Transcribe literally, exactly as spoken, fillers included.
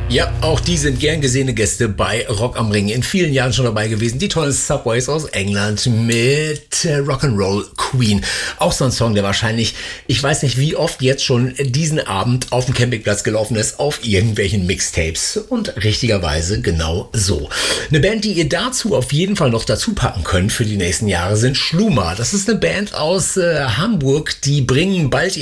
Ja, auch die sind gern gesehene Gäste bei Rock am Ring. In vielen Jahren schon dabei gewesen. Die tollen Subways aus England mit äh, Rock'n'Roll Queen. Auch so ein Song, der wahrscheinlich, ich weiß nicht wie oft jetzt schon diesen Abend auf dem Campingplatz gelaufen ist, auf irgendwelchen Mixtapes. Und richtigerweise genau so. Eine Band, die ihr dazu auf jeden Fall noch dazu packen könnt für die nächsten Jahre, sind Schluma. Das ist eine Band aus äh, Hamburg, die bringen bald